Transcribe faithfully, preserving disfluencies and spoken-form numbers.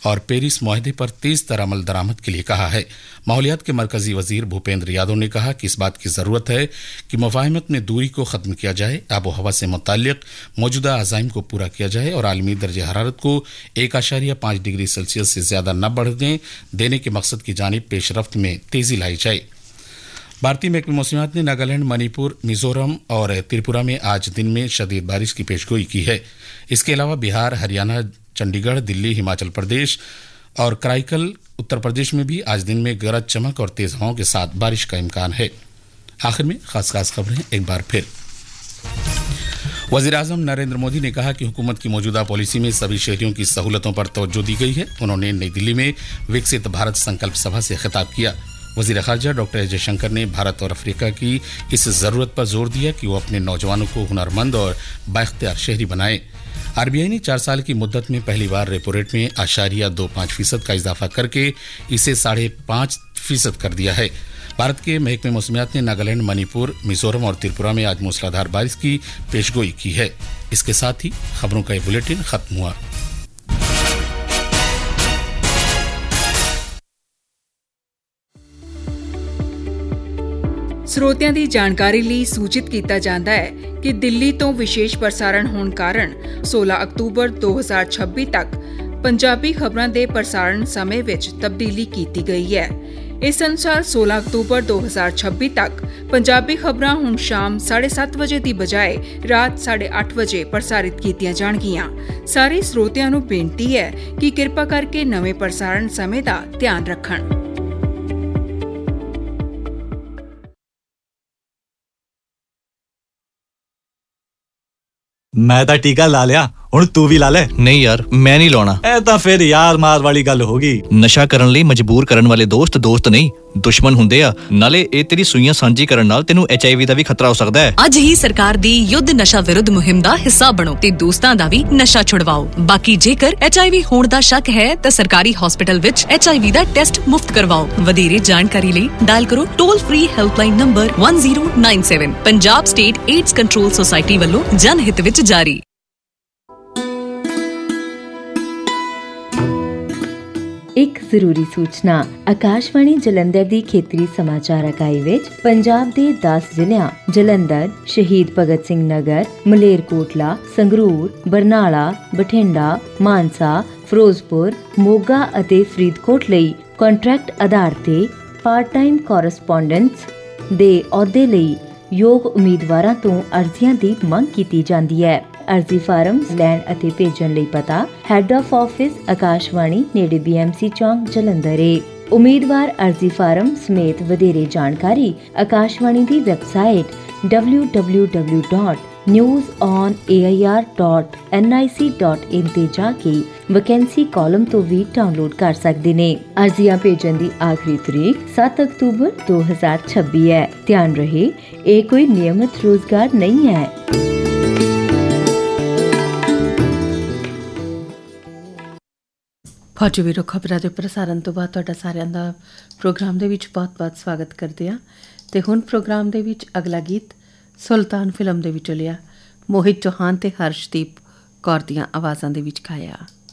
और पेरिस मुआहदे पर तेज तर अमल दरामद के लिए कहा है। माहौलियात के मरकजी वजीर भूपेंद्र यादव ने कहा कि इस बात की जरूरत है कि मुफाहमत में दूरी को खत्म किया जाए, आबो हवा से मुताल्लिक मौजूदा अज़ाइम को पूरा किया जाए और आलमी दर्जे हरारत को एक आशारिया पाँच डिग्री सेल्सियस से ज्यादा न बढ़ने देने के मकसद की जानिब पेशरफ्त में तेजी लाई जाए। भारतीय महकमे मौसमियात ने नागालैंड, मणिपुर, मिजोरम और त्रिपुरा में आज दिन में शदीद बारिश की पेशगोई की है। इसके अलावा बिहार, हरियाणा, चंडीगढ़, दिल्ली, हिमाचल प्रदेश और कराईकल उत्तर प्रदेश में भी आज दिन में गरज चमक और तेज हवाओं के साथ बारिश का इम्कान है। आखिर में खास खास खबरें एक बार फिर। वज़ीर आज़म नरेंद्र मोदी ने कहा कि हुकूमत की मौजूदा पॉलिसी में सभी शहरियों की सहूलतों पर तवज्जो दी गई है। उन्होंने नई दिल्ली में विकसित भारत संकल्प सभा से खिताब किया। वज़ीर ख़ारजा डॉक्टर एस जयशंकर ने भारत और अफ्रीका की इस ज़रूरत पर जोर दिया कि वो अपने नौजवानों को हुनरमंद और बाइख्तियार शहरी बनाएं। आरबीआई ने चार साल की मुद्दत में पहली बार रेपो रेट में आशारिया दो पाँच फीसद का इजाफा करके इसे साढ़े पाँच फीसद कर दिया है। भारत के महकमे मौसमियात ने नागालैंड, मणिपुर, मिजोरम और त्रिपुरा में आज मूसलाधार बारिश की पेशगोई की है। इसके साथ ही खबरों का ये बुलेटिन खत्म हुआ। ਸਰੋਤਿਆਂ ਦੀ ਜਾਣਕਾਰੀ ਲਈ ਸੂਚਿਤ ਕੀਤਾ ਜਾਂਦਾ ਹੈ ਕਿ ਦਿੱਲੀ ਤੋਂ ਵਿਸ਼ੇਸ਼ ਪ੍ਰਸਾਰਣ ਹੋਣ ਕਾਰਨ सोलह ਅਕਤੂਬਰ दो हज़ार छब्बीस ਤੱਕ ਪੰਜਾਬੀ ਖਬਰਾਂ ਦੇ ਪ੍ਰਸਾਰਣ ਸਮੇਂ ਵਿੱਚ ਤਬਦੀਲੀ ਕੀਤੀ ਗਈ ਹੈ। ਇਸ ਅਨੁਸਾਰ सोलह ਅਕਤੂਬਰ दो हज़ार छब्बीस ਤੱਕ ਪੰਜਾਬੀ ਖਬਰਾਂ ਹੁਣ ਸ਼ਾਮ साढ़े सात ਵਜੇ ਦੀ ਬਜਾਏ ਰਾਤ साढ़े आठ ਵਜੇ ਪ੍ਰਸਾਰਿਤ ਕੀਤੀਆਂ ਜਾਣਗੀਆਂ। ਸਾਰੇ ਸਰੋਤਿਆਂ ਨੂੰ ਬੇਨਤੀ ਹੈ ਕਿ ਕਿਰਪਾ ਕਰਕੇ ਨਵੇਂ ਪ੍ਰਸਾਰਣ ਸਮੇਂ ਦਾ ਧਿਆਨ ਰੱਖਣ। मैं तो टीका ला लिया, हुण तू भी ला ले। नहीं यार, मैं नहीं लाना। ए तां फिर यार मार वाली गल होगी। नशा करन लई मजबूर करन वाले दोस्त दोस्त नहीं दुश्मन ਹੁੰਦੇ ਆ। ਨਾਲੇ ਇਹ ਤੇਰੀ ਸੂਈਆਂ ਸਾਂਝੀ ਕਰਨ ਨਾਲ ਤੈਨੂੰ ਐਚ ਆਈ ਵੀ ਦਾ ਵੀ ਖਤਰਾ ਹੋ ਸਕਦਾ ਹੈ। ਅੱਜ ਹੀ ਸਰਕਾਰ ਦੀ ਯੁੱਧ ਨਸ਼ਾ ਵਿਰੁੱਧ ਮੁਹਿੰਮ ਦਾ ਹਿੱਸਾ ਬਣੋ ਤੇ ਦੋਸਤਾਂ ਦਾ ਵੀ ਨਸ਼ਾ ਛੁਡਵਾਓ। ਬਾਕੀ ਜੇਕਰ ਐਚ ਆਈ ਵੀ ਹੋਣ ਦਾ ਸ਼ੱਕ ਹੈ ਤਾਂ ਸਰਕਾਰੀ ਹਸਪਤਾਲ ਵਿੱਚ H I we the test ਮੁਫਤ ਕਰਵਾਓ। ਵਧੇਰੇ ਜਾਣਕਾਰੀ ਲਈ ਡਾਇਲ ਕਰੋ toll free helpline number one zero nine seven। Punjab state AIDS control society ਵੱਲੋਂ ਜਨ ਹਿੱਤ ਵਿੱਚ ਜਾਰੀ। ਇੱਕ ਜ਼ਰੂਰੀ ਸੂਚਨਾ। ਆਕਾਸ਼ਵਾਣੀ ਜਲੰਧਰ ਦੀ ਖੇਤਰੀ ਸਮਾਚਾਰ ਇਕਾਈ ਵਿੱਚ ਪੰਜਾਬ ਦੇ ਦਸ ਜ਼ਿਲ੍ਹਿਆਂ ਜਲੰਧਰ, ਸ਼ਹੀਦ ਭਗਤ ਸਿੰਘ ਨਗਰ, ਮਲੇਰਕੋਟਲਾ, ਸੰਗਰੂਰ, ਬਰਨਾਲਾ, ਬਠਿੰਡਾ, ਮਾਨਸਾ, ਫਿਰੋਜ਼ਪੁਰ, ਮੋਗਾ ਅਤੇ ਫਰੀਦਕੋਟ ਲਈ ਕੰਟਰੈਕਟ ਆਧਾਰ ਤੇ ਪਾਰਟ ਟਾਈਮ ਕੋਰਸਪੋਂਡੈਂਟਸ ਦੇ ਅਹੁਦੇ ਲਈ ਯੋਗ ਉਮੀਦਵਾਰਾਂ ਤੋਂ ਅਰਜ਼ੀਆਂ ਦੀ ਮੰਗ ਕੀਤੀ ਜਾਂਦੀ ਹੈ। ਅਰਜ਼ੀ ਫਾਰਮ ਲੈਣ ਅਤੇ ਭੇਜਣ ਲਈ ਪਤਾ ਹੈੱਡ ਆਫ ਆਫਿਸ ਆਕਾਸ਼ਵਾਣੀ ਨੇੜੇ ਬੀ ਐਮ ਸੀ ਚੌਂਕ ਜਲੰਧਰ ਏ। ਉਮੀਦਵਾਰ ਅਰਜ਼ੀ ਫਾਰਮ ਸਮੇਤ ਵਧੇਰੇ ਜਾਣਕਾਰੀ ਆਕਾਸ਼ਵਾਣੀ ਦੀ website W W W dot news on A I R dot N I C dot in ਤੇ ਜਾ ਕੇ ਵੈਕੈਂਸੀ ਕਾਲਮ ਤੋਂ ਵੀ ਡਾਊਨਲੋਡ ਕਰ ਸਕਦੇ ਨੇ। ਅਰਜ਼ੀਆਂ ਭੇਜਣ ਦੀ ਆਖਰੀ ਤਰੀਕ ਸੱਤ ਅਕਤੂਬਰ दो हज़ार छब्बीस ਹੈ। ਧਿਆਨ ਰਹੇ, ਇਹ ਕੋਈ ਨਿਯਮਿਤ ਰੋਜ਼ਗਾਰ ਨਹੀਂ ਹੈ। ਫੌਜੀ ਵੀਰੋ, ਖਬਰਾਂ ਦੇ ਪ੍ਰਸਾਰਣ ਤੋਂ ਬਾਅਦ ਤੁਹਾਡਾ ਸਾਰਿਆਂ ਦਾ ਪ੍ਰੋਗਰਾਮ ਦੇ ਵਿੱਚ ਬਹੁਤ-ਬਹੁਤ ਸਵਾਗਤ ਕਰਦੇ ਹਾਂ। ਤੇ ਹੁਣ ਪ੍ਰੋਗਰਾਮ ਦੇ ਵਿੱਚ ਅਗਲਾ ਗੀਤ ਸੁਲਤਾਨ ਫਿਲਮ ਦੇ ਵਿੱਚੋਂ ਲਿਆ ਮੋਹਿਤ ਚੌਹਾਨ ਤੇ ਹਰਸ਼ਦੀਪ ਕੌਰ ਦੀਆਂ ਆਵਾਜ਼ਾਂ ਦੇ ਵਿੱਚ ਗਾਇਆ।